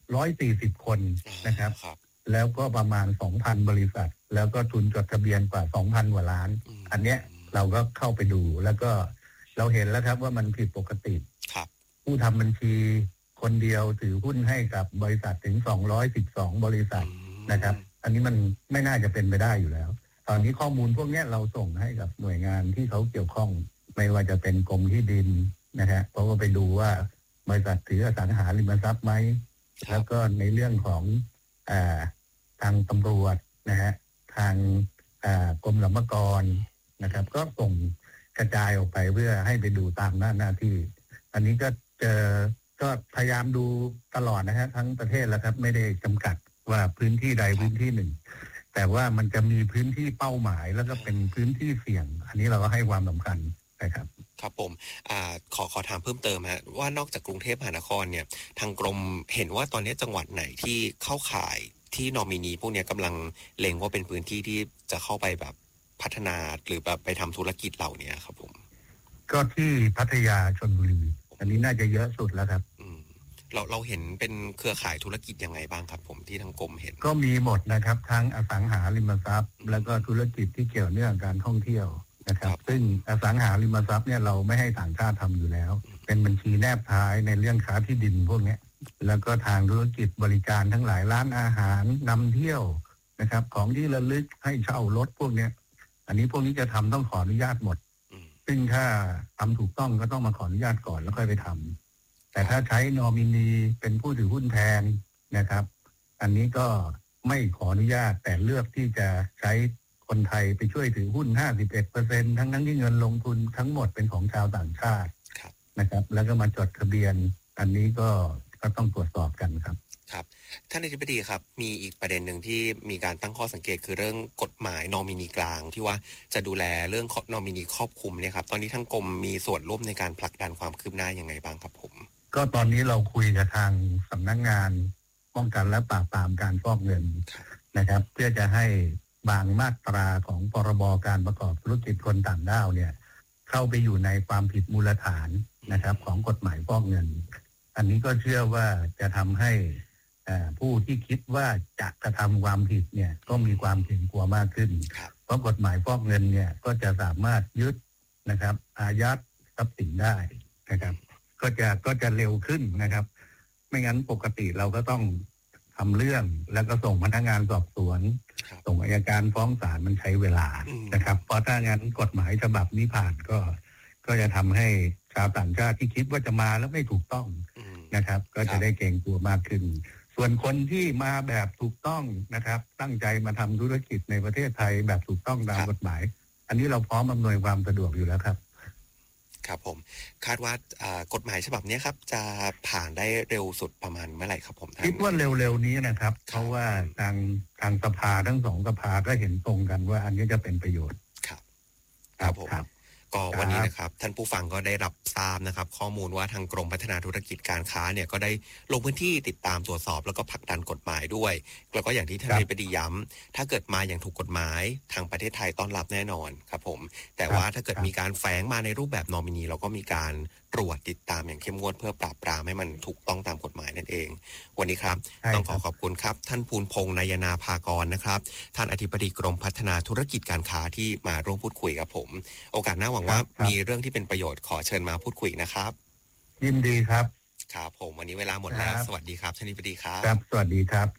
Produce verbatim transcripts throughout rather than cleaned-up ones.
ร้อยสี่สิบคนนะครับแล้วก็ประมาณ สองพัน บริษัทแล้วก็ทุนจดทะเบียนกว่า สองพัน กว่าล้านอันเนี้ยเราก็เข้าไปดูแล้วก็เราเห็นแล้วครับว่ามันผิดปกติผู้ทำบัญชีคนเดียวถือหุ้นให้กับบริษัทถึงสองร้อยสิบสองบริษัทนะครับอันนี้มันไม่น่าจะเป็นไปได้อยู่แล้วตอนนี้ข้อมูลพวกนี้เราส่งให้กับหน่วยงานที่เขาเกี่ยวข้องไม่ว่าจะเป็นกรมที่ดินนะฮะเพราะว่าไปดูว่าบริษัทถืออสังหาริมทรัพย์ไหมแล้วก็ในเรื่องของอ่าทางตำรวจนะฮะทางอ่ากรมสรรพากรนะครับก็ส่งกระจายออกไปเพื่อให้ไปดูตามหน้าหน้าที่อันนี้ก็เจอก็พยายามดูตลอดนะฮะทั้งประเทศแล้วครับไม่ได้จำกัดว่าพื้นที่ใดพื้นที่หนึ่งแต่ว่ามันจะมีพื้นที่เป้าหมายแล้วก็เป็นพื้นที่เสี่ยงอันนี้เราก็ให้ความสำคัญนะครับครับผมอ่าขอขอถามเพิ่มเติมฮะว่านอกจากกรุงเทพมหานครเนี่ยทางกรมเห็นว่าตอนนี้จังหวัดไหนที่เข้าข่ายที่นอมินีพวกนี้กำลังเล็งว่าเป็นพื้นที่ที่จะเข้าไปแบบพัฒนาหรือแบบไปทำธุรกิจเหล่านี้ครับผมก็ที่พัทยาชลบุรีอันนี้น่าจะเยอะสุดแล้วครับอืมเราเราเห็นเป็นเครือข่ายธุรกิจยังไงบ้างครับผมที่ทางกรมเห็นก็มีหมดนะครับทั้งอสังหาริมทรัพย์แล้วก็ธุรกิจที่เกี่ยวเนื่องการท่องเที่ยวนะครับซึ่งอสังหาริมทรัพย์เนี่ยเราไม่ให้ต่างชาติทำอยู่แล้วเป็นบัญชีแนบท้ายในเรื่องค้าที่ดินพวกนี้แล้วก็ทางธุรกิจบริการทั้งหลายร้านอาหารนำเที่ยวนะครับของที่ระลึกให้เช่ารถพวกนี้อันนี้พวกนี้จะทำต้องขออนุญาตหมดซึ่งถ้าทำถูกต้องก็ต้องมาขออนุญาตก่อนแล้วค่อยไปทำแต่ถ้าใช้นอมินีเป็นผู้ถือหุ้นแทนนะครับอันนี้ก็ไม่ขออนุญาตแต่เลือกที่จะใช้คนไทยไปช่วยถือหุ้น ห้าสิบเอ็ดเปอร์เซ็นต์ ทั้งนั้นที่เงินลงทุนทั้งหมดเป็นของชาวต่างชาตินะครับแล้วก็มาจดทะเบียนอันนี้ก็ก็ต้องตรวจสอบกันครับครับท่านอธิบดีครับมีอีกประเด็นหนึ่งที่มีการตั้งข้อสังเกตคือเรื่องกฎหมายนอมินีกลางที่ว่าจะดูแลเรื่องนอมินีครอบคลุมเนี่ยครับตอนนี้ทั้งกรมมีส่วนร่วมในการผลักดันความคืบหน้ายังไงบ้างครับผมก็ตอนนี้เราคุยกับทางสำนักงานป้องกันและปราบปรามการฟอกเงินนะครับเพื่อจะให้บางมาตราของพรบการประกอบธุรกิจคนต่างด้าวเนี่ยเข้าไปอยู่ในความผิดมูลฐานนะครับของกฎหมายฟอกเงินอันนี้ก็เชื่อว่าจะทำให้ผู้ที่คิดว่าจะกระทำความผิดเนี่ยก็มีความเกรงกลัวมากขึ้นเพราะกฎหมายฟอกเงินเนี่ยก็จะสามารถยึดนะครับอายัดทรัพย์สินได้นะครับก็จะก็จะเร็วขึ้นนะครับไม่งั้นปกติเราก็ต้องทำเรื่องแล้วก็ส่งพนักงานสอบสวนส่งอัยการฟ้องศาลมันใช้เวลานะครับเพราะถ้างั้นกฎหมายฉบับนี้ผ่านก็ก็จะทำให้ชาวต่างชาติที่คิดว่าจะมาแล้วไม่ถูกต้องนะครับก็จะได้เกรงกลัวมากขึ้นส่วนคนที่มาแบบถูกต้องนะครับตั้งใจมาทำธุรกิจในประเทศไทยแบบถูกต้องตามกฎหมายอันนี้เราพร้อมอำนวยความสะดวกอยู่แล้วครับครับผมคาดว่ากฎหมายฉบับนี้ครับจะผ่านได้เร็วสุดประมาณเมื่อไหร่ครับผมคิดว่าเร็วๆนี้นะครับเพราะว่าทางทางสภาทั้งสองสภาก็เห็นตรงกันว่าอันนี้จะเป็นประโยชน์ครับครับผมก็วันนี้นะครับท่านผู้ฟังก็ได้รับทราบนะครับข้อมูลว่าทางกรมพัฒนาธุรกิจการค้าเนี่ยก็ได้ลงพื้นที่ติดตามตรวจสอบแล้วก็ผลักดันกฎหมายด้วยแล้วก็อย่างที่ท่านอธิบดีย้ำถ้าเกิดมาอย่างถูกกฎหมายทางประเทศไทยต้อนรับแน่นอนครับผมแต่ว่าถ้าเกิดมีการแฝงมาในรูปแบบนอมินีเราก็มีการตรวจติดตามอย่างเข้มงวดเพื่อปราบปรามให้มันถูกต้องตามกฎหมายนั่นเองวันนี้ครับต้องขอขอบคุณครับท่านภูลพงษ์นายนาภากรนะครับท่านอธิบดีกรมพัฒนาธุรกิจการค้าที่มาร่วมพูดคุยกับผมโอกาสหน้าหวังว่ามีเรื่องที่เป็นประโยชน์ขอเชิญมาพูดคุยนะครับยินดีครับครับผมวันนี้เวลาหมดแล้วสวัสดีครับท่านอธิบดีครับครับสวัสดีครับ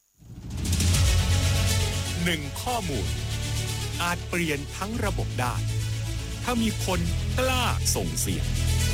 หนึ่งข้อมูลอาจเปลี่ยนทั้งระบบได้ถ้ามีคนกล้าส่งเสียง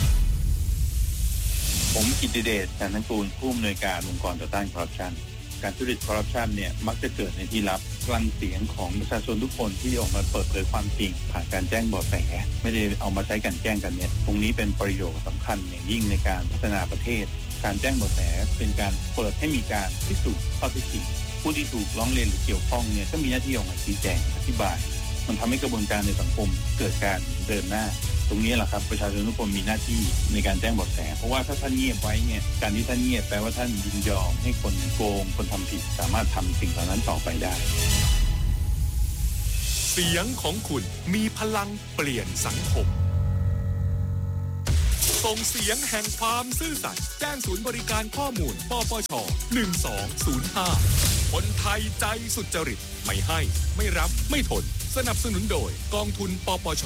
ผมกิตติเดช จันทกูลผู้อำนวยการองค์กรต่อต้านคอร์รัปชันการทุจริตคอร์รัปชันเนี่ยมักจะเกิดในที่ลับกลั่นเสียงของประชาชนทุกคนที่ออกมาเปิดเผยความจริงผ่านการแจ้งเบาะแสไม่ได้เอามาใช้กันแกล้งกันเนี่ยตรงนี้เป็นประโยชน์สำคัญอย่างยิ่งในการพัฒนาประเทศการแจ้งเบาะแสเป็นการเปิดให้มีการพิสูจน์ข้อเท็จจริงผู้ที่ถูกร้องเรียนหรือเกี่ยวข้องเนี่ยก็มีหน้าที่ออกมาชี้แจงอธิบายมันทำให้กระบวนการในสังคมเกิดการเดินหน้าตรงนี้แหละครับประชาชนทุกคนมีหน้าที่ในการแจ้งเบาะแสเพราะว่าถ้าท่านเงียบไว้เนี่ยการที่ท่านเงียบแปลว่าท่านยินยอมให้คนโกงคนทำผิดสามารถทำสิ่งเหล่านั้นต่อไปได้เสียงของคุณมีพลังเปลี่ยนสังคมส่งเสียงแห่งความซื่อสัตย์แจ้งศูนย์บริการข้อมูลปปชหนึ่งสองศูนย์ห้าคนไทยใจสุจริตไม่ให้ไม่รับไม่ทนสนับสนุนโดยกองทุนปปช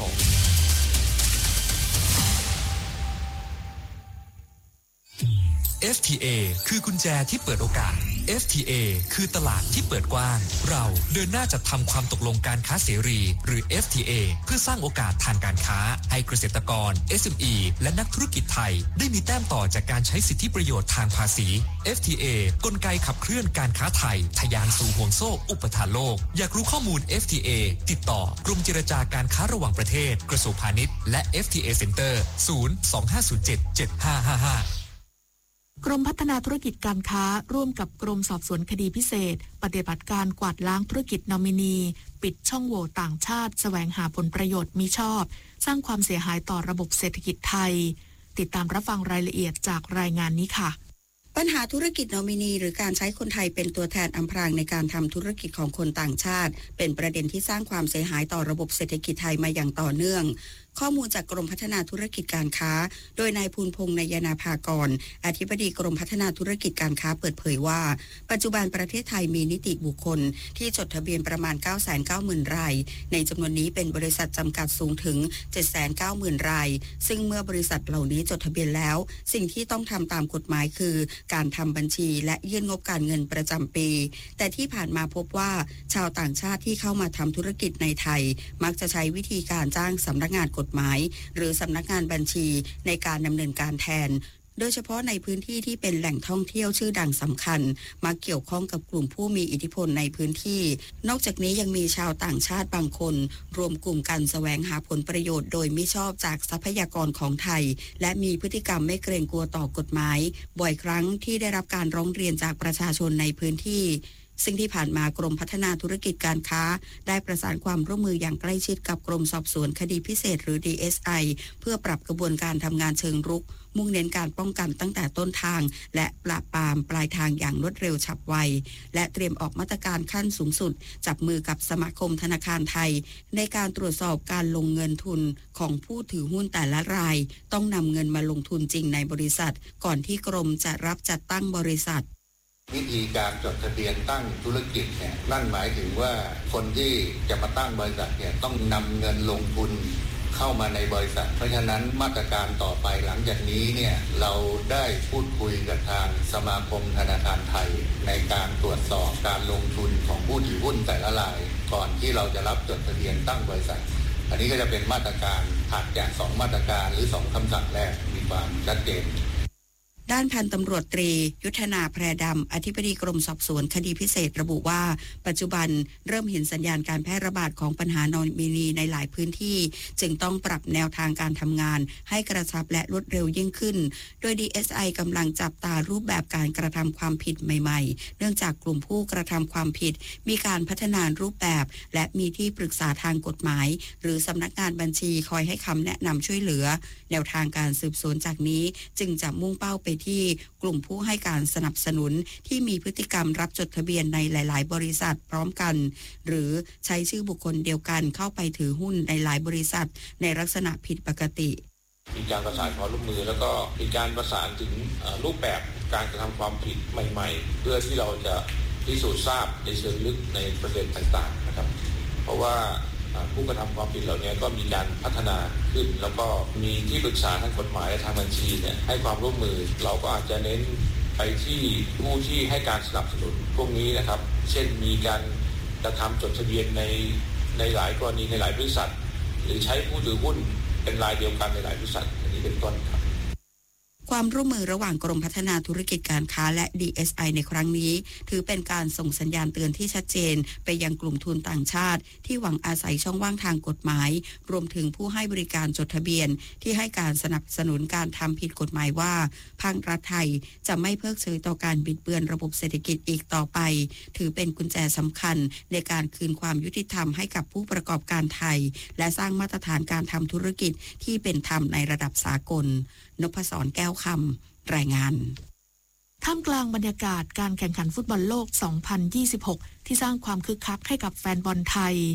เอฟ ที เอ คือกุญแจที่เปิดโอกาส เอฟ ที เอ คือตลาดที่เปิดกว้างเราเดินหน้าจัดทำความตกลงการค้าเสรีหรือ เอฟ ที เอ เพื่อสร้างโอกาสทางการค้าให้เกษตรกร เอส เอ็ม อี และนักธุรกิจไทยได้มีแต้มต่อจากการใช้สิทธิประโยชน์ทางภาษี เอฟ ที เอ กลไกขับเคลื่อนการค้าไทยทะยานสู่ห่วงโซ่อุปทานโลกอยากรู้ข้อมูล เอฟ ที เอ ติดต่อกรมเจรจาการค้าระหว่างประเทศกระทรวงพาณิชย์และ เอฟ ที เอ Center ศูนย์ สองห้าศูนย์เจ็ด เจ็ดห้าห้าห้ากรมพัฒนาธุรกิจการค้าร่วมกับกรมสอบสวนคดีพิเศษปฏิบัติการกวาดล้างธุรกิจนอมินีปิดช่องโหว่ต่างชาติแสวงหาผลประโยชน์มิชอบสร้างความเสียหายต่อระบบเศรษฐกิจไทยติดตามรับฟังรายละเอียดจากรายงานนี้ค่ะปัญหาธุรกิจนอมินีหรือการใช้คนไทยเป็นตัวแทนอำพรางในการทำธุรกิจของคนต่างชาติเป็นประเด็นที่สร้างความเสียหายต่อระบบเศรษฐกิจไทยมาอย่างต่อเนื่องข้อมูลจากกรมพัฒนาธุรกิจการค้าโดยนายภูลพงษ์นายนาภากรอธิบดีกรมพัฒนาธุรกิจการค้าเปิดเผยว่าปัจจุบันประเทศไทยมีนิติบุคคลที่จดทะเบียนประมาณ เก้าแสนเก้าหมื่น รายในจำนวนนี้เป็นบริษัทจำกัดสูงถึง เจ็ดแสนเก้าหมื่น รายซึ่งเมื่อบริษัทเหล่านี้จดทะเบียนแล้วสิ่งที่ต้องทำตามกฎหมายคือการทำบัญชีและยื่นงบการเงินประจำปีแต่ที่ผ่านมาพบว่าชาวต่างชาติที่เข้ามาทำธุรกิจในไทยมักจะใช้วิธีการจ้างสำนักงานกฎหมายหรือสำนักงานบัญชีในการดำเนินการแทนโดยเฉพาะในพื้นที่ที่เป็นแหล่งท่องเที่ยวชื่อดังสำคัญมักเกี่ยวข้องกับกลุ่มผู้มีอิทธิพลในพื้นที่นอกจากนี้ยังมีชาวต่างชาติบางคนรวมกลุ่มกันแสวงหาผลประโยชน์โดยมิชอบจากทรัพยากรของไทยและมีพฤติกรรมไม่เกรงกลัวต่อกฎหมายบ่อยครั้งที่ได้รับการร้องเรียนจากประชาชนในพื้นที่ซึ่งที่ผ่านมากรมพัฒนาธุรกิจการค้าได้ประสานความร่วมมืออย่างใกล้ชิดกับกรมสอบสวนคดีพิเศษหรือ ดี เอส ไอ เพื่อปรับกระบวนการทำงานเชิงรุกมุ่งเน้นการป้องกันตั้งแต่ต้นทางและปราบปรามปลายทางอย่างรวดเร็วฉับไวและเตรียมออกมาตรการขั้นสูงสุดจับมือกับสมาคมธนาคารไทยในการตรวจสอบการลงเงินทุนของผู้ถือหุ้นแต่ละรายต้องนำเงินมาลงทุนจริงในบริษัทก่อนที่กรมจะรับจัดตั้งบริษัทวิธีการจดทะเบียนตั้งธุรกิจเนี่ยนั่นหมายถึงว่าคนที่จะมาตั้งบริษัทเนี่ยต้องนำเงินลงทุนเข้ามาในบริษัทเพราะฉะนั้นมาตรการต่อไปหลังจากนี้เนี่ยเราได้พูดคุยกับทางสมาคมธนาคารไทยในการตรวจสอบการลงทุนของผู้ถือหุ้นแต่ละรายก่อนที่เราจะรับจดทะเบียนตั้งบริษัทอันนี้ก็จะเป็นมาตรการถัดจากสองมาตรการหรือสองคำสั่งแรกมีความชัดเจนด้านพันตำรวจตรียุทธนาแพรดำอธิบดีกรมสอบสวนคดีพิเศษระบุว่าปัจจุบันเริ่มเห็นสัญญาณการแพร่ระบาดของปัญหานอมินีในหลายพื้นที่จึงต้องปรับแนวทางการทำงานให้กระชับและรวดเร็วยิ่งขึ้นโดย ดี เอส ไอ กำลังจับตารูปแบบการกระทำความผิดใหม่ๆเนื่องจากกลุ่มผู้กระทำความผิดมีการพัฒนารูปแบบและมีที่ปรึกษาทางกฎหมายหรือสำนักงานบัญชีคอยให้คำแนะนำช่วยเหลือแนวทางการสืบสวนจากนี้จึงจะมุ่งเป้าไปที่กลุ่มผู้ให้การสนับสนุนที่มีพฤติกรรมรับจดทะเบียนในหลายๆบริษัทพร้อมกันหรือใช้ชื่อบุคคลเดียวกันเข้าไปถือหุ้นในหลายบริษัทในลักษณะผิดปกติมีการประสานความร่วมมือแล้วก็มีการประสานถึงรูปแบบการกระทำความผิดใหม่ๆเพื่อที่เราจะพิสูจน์ทราบในเชิงลึกในประเด็นต่างๆนะครับเพราะว่าผู้กระทำความผิดเหล่านี้ก็มีการพัฒนาขึ้นแล้วก็มีที่ปรึกษาทางกฎหมายและทางบัญชีเนี่ยให้ความร่วมมือเราก็อาจจะเน้นไปที่ผู้ที่ให้การสนับสนุนพวกนี้นะครับเช่นมีการกระทำจดทะเบียนในในหลายกรณีในหลายบริษัทหรือใช้ผู้ถือหุ้นเป็นรายเดียวกันในหลายบริษัทอันนี้เป็นต้นครับความร่วมมือระหว่างกรมพัฒนาธุรกิจการค้าและ ดี เอส ไอ ในครั้งนี้ถือเป็นการส่งสัญญาณเตือนที่ชัดเจนไปยังกลุ่มทุนต่างชาติที่หวังอาศัยช่องว่างทางกฎหมายรวมถึงผู้ให้บริการจดทะเบียนที่ให้การสนับสนุนการทำผิดกฎหมายว่าภาครัฐไทยจะไม่เพิกเฉยต่อการบิดเบือนระบบเศรษฐกิจอีกต่อไปถือเป็นกุญแจสำคัญในการคืนความยุติธรรมให้กับผู้ประกอบการไทยและสร้างมาตรฐานการทำธุรกิจที่เป็นธรรมในระดับสากลนพศรแก้วคำรายงานท่ามกลางบรรยากาศการแข่งขันฟุตบอลโลก สองพันยี่สิบหก ที่สร้างความคึกคักให้กับแฟนบอลไทย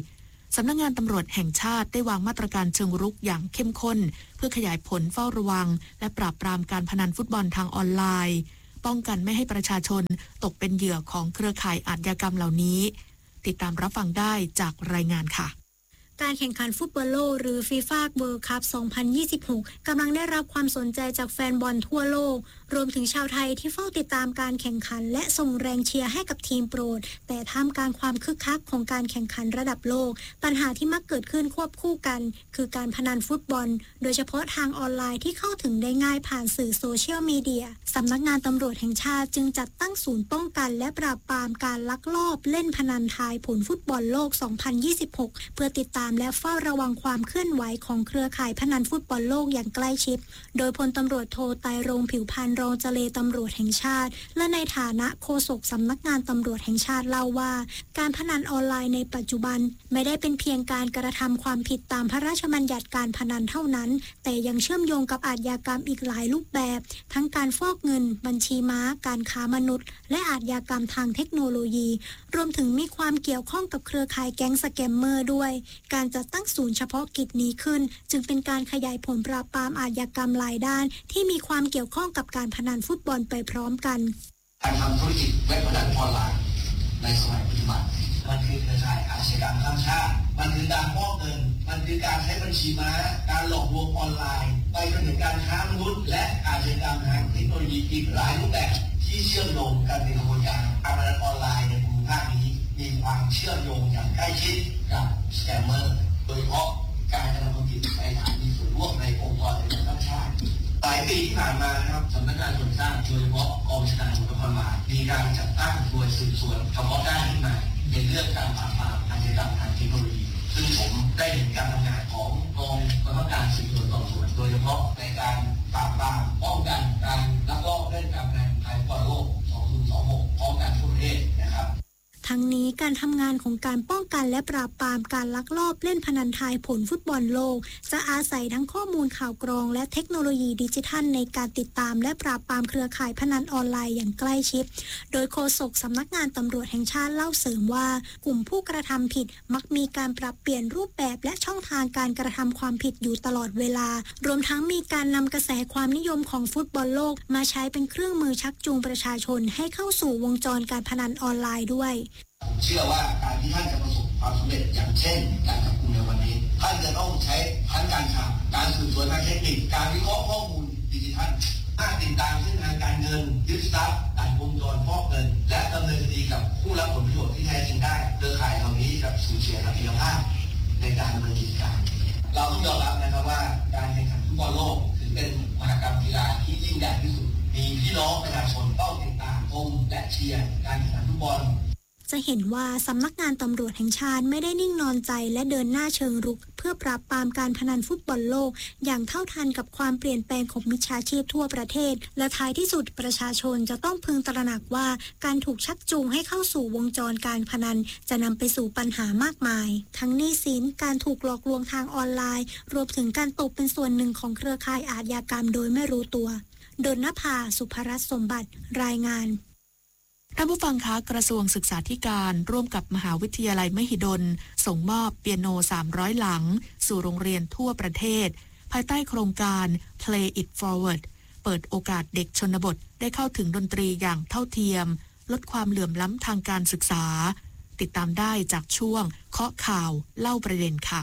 สำนักงานตำรวจแห่งชาติได้วางมาตรการเชิงรุกอย่างเข้มข้นเพื่อขยายผลเฝ้าระวังและปราบปรามการพนันฟุตบอลทางออนไลน์ป้องกันไม่ให้ประชาชนตกเป็นเหยื่อของเครือข่ายอาชญากรรมเหล่านี้ติดตามรับฟังได้จากรายงานค่ะการแข่งขันฟุตบอลโลกหรือฟีฟ่าเวิลด์คัพ สองพันยี่สิบหก กำลังได้รับความสนใจจากแฟนบอลทั่วโลกรวมถึงชาวไทยที่เฝ้าติดตามการแข่งขันและส่งแรงเชียร์ให้กับทีมโปรดแต่ท่ามกลางความคึกคักของการแข่งขันระดับโลกปัญหาที่มักเกิดขึ้นควบคู่กันคือการพนันฟุตบอลโดยเฉพาะทางออนไลน์ที่เข้าถึงได้ง่ายผ่านสื่อโซเชียลมีเดียสำนักงานตำรวจแห่งชาติจึงจัดตั้งศูนย์ป้องกันและปราบปรามการลักลอบเล่นพนันทายผลฟุตบอลโลก สองพันยี่สิบหก เพื่อติดตามและเฝ้าระวังความเคลื่อนไหวของเครือข่ายพนันฟุตบอลโลกอย่างใกล้ชิดโดยพลตำรวจโทไตรรงค์ผิวพรรณรองเจเลตำรวจแห่งชาติและในฐานะโฆษกสำนักงานตำรวจแห่งชาติเล่าว่าการพนันออนไลน์ในปัจจุบันไม่ได้เป็นเพียงการกระทำความผิดตามพระราชบัญญัติการพนันเท่านั้นแต่ยังเชื่อมโยงกับอาชญากรรมอีกหลายรูปแบบทั้งการฟอกเงินบัญชีม้าการค้ามนุษย์และอาชญากรรมทางเทคโนโลยีรวมถึงมีความเกี่ยวข้องกับเครือข่ายแก๊งสแกมเมอร์ด้วยการจัดตั้งศูนย์เฉพาะกิจนี้ขึ้นจึงเป็นการขยายผลปราบปรามอาชญากรรมหลายด้านที่มีความเกี่ยวข้องกับการพนันฟุตบอลไปพร้อมกันการทำธุรกิจเว็บพนันออนไลน์ในสมัยปัจจุบันมันคือเครือข่ายอาชญากรรมข้ามชาติมันคือการฟอกเงินมันคือการใช้บัญชีม้าการหลอกลวงออนไลน์ไปจนถึงการค้ามนุษย์และอาชญากรรมทางเทคโนโลยีอีกหลายรูปแบบที่เชื่อมโยงกันในกระบวนการการพนันออนไลน์ในภูมิภาคนี้มีความเชื่อมโยงอย่างใกล้ชิดกับสแกมเมอร์โดยเฉพาะการกระทำความผิดในฐานมีส่วนร่วมในองค์กรในระดับชาติหลายปีที่ผ่านมานะครับสำนักงานตำรวจแห่งชาติโดยเฉพาะกองบัญชาการตำรวจนครบาลมีการจัดตั้งหน่วยสืบสวนเฉพาะด้านขึ้นมาในเรื่องการปราบปรามอาชญากรรมทางเทคโนโลยีซึ่งผมได้เห็นการทำงานของกองบังคับการสืบสวนสอบสวนโดยเฉพาะในการปราบปรามป้องกันการลักลอบเล่นการพนันไทยฟุตบอลโลก สองพันยี่สิบหก พร้อมกันทั่วประเทศนะครับทั้งนี้การทำงานของการป้องกันและปราบปรามการลักลอบเล่นพนันทายผลฟุตบอลโลกจะอาศัยทั้งข้อมูลข่าวกรองและเทคโนโลยีดิจิทัลในการติดตามและปราบปรามเครือข่ายพนันออนไลน์อย่างใกล้ชิดโดยโฆษกสำนักงานตำรวจแห่งชาติเล่าเสริมว่ากลุ่มผู้กระทำผิดมักมีการปรับเปลี่ยนรูปแบบและช่องทางการกระทำความผิดอยู่ตลอดเวลารวมทั้งมีการนำกระแสความนิยมของฟุตบอลโลกมาใช้เป็นเครื่องมือชักจูงประชาชนให้เข้าสู่วงจรการพนันออนไลน์ด้วยผมเชื่อว่าการที่ท่านจะประสบความสำเร็จอย่างเช่นการจับกุมในวันนี้ท่านจะต้องใช้ทั้งการข่าวการสืบสวนทางเทคนิคการวิเคราะห์ข้อมูลดิจิทัลห้าติดตามเส้นทางการเงินยึดทรัพย์ตัดวงจรฟอกเงินและดำเนินคดีกับผู้รับผลประโยชน์ที่แท้จริงได้เครือข่ายเหล่านี้กับสูญเสียศักยภาพในการดำเนินกิจการเราต้องยอมรับนะครับว่าการแข่งขันฟุตบอลโลกถือเป็นมหกรรมกีฬาที่ยิ่งใหญ่ที่สุดมีพี่น้องประชาชนต้องติดตามชมและเชียร์การแข่งขันฟุตบอลจะเห็นว่าสำนักงานตำรวจแห่งชาติไม่ได้นิ่งนอนใจและเดินหน้าเชิงรุกเพื่อปราบปรามการพนันฟุตบอลโลกอย่างเท่าทันกับความเปลี่ยนแปลงของมิจฉาชีพทั่วประเทศและท้ายที่สุดประชาชนจะต้องพึงตระหนักว่าการถูกชักจูงให้เข้าสู่วงจรการพนันจะนำไปสู่ปัญหามากมายทั้งหนี้สินการถูกหลอกลวงทางออนไลน์รวมถึงการตกเป็นส่วนหนึ่งของเครือข่ายอาชญากรรมโดยไม่รู้ตัวดลนภา สุภรัตน์สมบัติรายงานท่านผู้ฟังคะกระทรวงศึกษาธิการร่วมกับมหาวิทยาลัยมหิดลส่งมอบเปียโนสามร้อยหลังสู่โรงเรียนทั่วประเทศภายใต้โครงการ Play It Forward เปิดโอกาสเด็กชนบทได้เข้าถึงดนตรีอย่างเท่าเทียมลดความเหลื่อมล้ำทางการศึกษาติดตามได้จากช่วงเคาะข่าวเล่าประเด็นค่ะ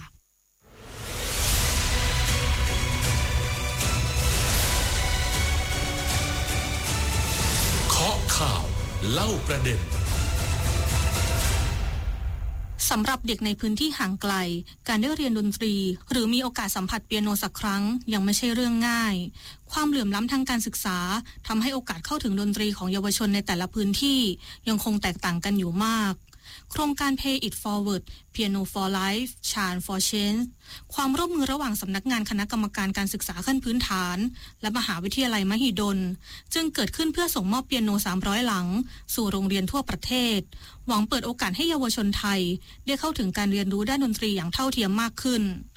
เคาะข่าวเล่าประเด็นสำหรับเด็กในพื้นที่ห่างไกลการได้เรียนดนตรีหรือมีโอกาสสัมผัสเปียโนสักครั้งยังไม่ใช่เรื่องง่ายความเหลื่อมล้ำทางการศึกษาทำให้โอกาสเข้าถึงดนตรีของเยาวชนในแต่ละพื้นที่ยังคงแตกต่างกันอยู่มากโครงการ Pay It Forward Piano for Life Chant for Change ความร่วมมือระหว่างสำนักงานคณะกรรมการการศึกษาขั้นพื้นฐานและมหาวิทยาลัยมหิดลจึงเกิดขึ้นเพื่อส่งมอบเปียโนสามร้อยหลังสู่โรงเรียนทั่วประเทศหวังเปิดโอกาสให้เยาวชนไทยได้เข้าถึงการเรียนรู้ด้านดนตรีอย่างเท่าเทียมมากขึ้น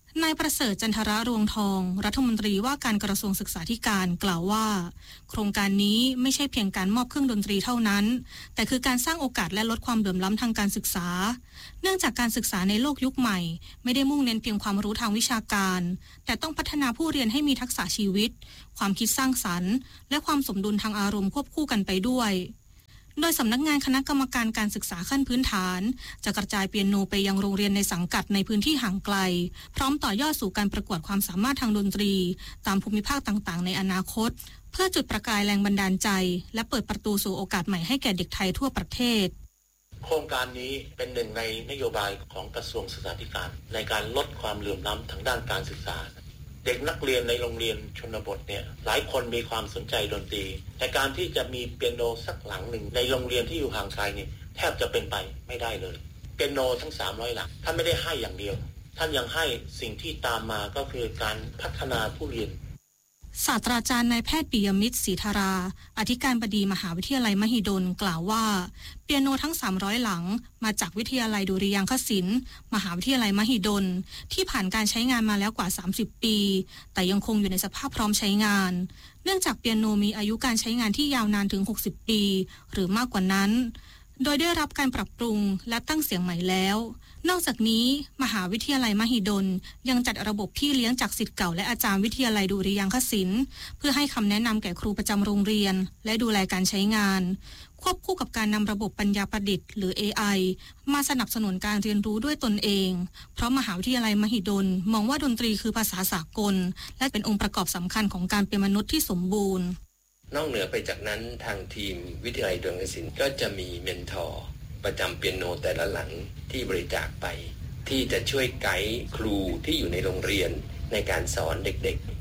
นายประเสริฐจันทระรวงทองรัฐมนตรีว่าการกระทรวงศึกษาธิการกล่าวว่าโครงการนี้ไม่ใช่เพียงการมอบเครื่องดนตรีเท่านั้นแต่คือการสร้างโอกาสและลดความเหลื่อมล้ำทางการศึกษาเนื่องจากการศึกษาในโลกยุคใหม่ไม่ได้มุ่งเน้นเพียงความรู้ทางวิชาการแต่ต้องพัฒนาผู้เรียนให้มีทักษะชีวิตความคิดสร้างสรรค์และความสมดุลทางอารมณ์ควบคู่กันไปด้วยโดยสำนักงานคณะกรรมการการศึกษาขั้นพื้นฐานจะกระจายเปียโนไปยังโรงเรียนในสังกัดในพื้นที่ห่างไกลพร้อมต่อยอดสู่การประกวดความสามารถทางดนตรีตามภูมิภาคต่างๆในอนาคตเพื่อจุดประกายแรงบันดาลใจและเปิดประตูสู่โอกาสใหม่ให้แก่เด็กไทยทั่วประเทศโครงการนี้เป็นหนึ่งในนโยบายของกระทรวงศึกษาธิการในการลดความเหลื่อมล้ำทางด้านการศึกษาเด็กนักเรียนในโรงเรียนชนบทเนี่ยหลายคนมีความสนใจดนตรีแต่การที่จะมีเปียโนสักหลังหนึ่งในโรงเรียนที่อยู่ห่างไกลนี่แทบจะเป็นไปไม่ได้เลยเปียโนทั้งสามร้อยหลังท่านไม่ได้ให้อย่างเดียวท่านยังให้สิ่งที่ตามมาก็คือการพัฒนาผู้เรียนศาสตราจารย์นายแพทย์ปิยมิตรศรีธาราอธิการบดีมหาวิทยาลัยมหิดลกล่าวว่าเปียโนทั้งสามร้อยหลังมาจากวิทยาลัยดุริยางคศิลป์มหาวิทยาลัยมหิดลที่ผ่านการใช้งานมาแล้วกว่าสามสิบปีแต่ยังคงอยู่ในสภาพพร้อมใช้งานเนื่องจากเปียโนมีอายุการใช้งานที่ยาวนานถึงหกสิบปีหรือมากกว่านั้นโดยได้รับการปรับปรุงและตั้งเสียงใหม่แล้วนอกจากนี้มหาวิทยาลัยมหิดลยังจัดระบบพี่เลี้ยงจากศิษย์เก่าและอาจารย์วิทยาลัยดุริยางคศิลป์เพื่อให้คำแนะนำแก่ครูประจำโรงเรียนและดูแลการใช้งานควบคู่กับการนำระบบปัญญาประดิษฐ์หรือ เอ ไอ มาสนับสนุนการเรียนรู้ด้วยตนเองเพราะมหาวิทยาลัยมหิดลมองว่าดนตรีคือภาษาสากลและเป็นองค์ประกอบสำคัญของการเป็นมนุษย์ที่สมบูรณ์นอกเหนือไปจากนั้นทางทีมวิทยาลัยดุริยางคศิลป์ก็จะมีเมนทอร์ประจำเปียโนแต่ละหลังที่บริจาคไปที่จะช่วยไกด์ครูที่อยู่ในโรงเรียนในการสอนเด็กๆ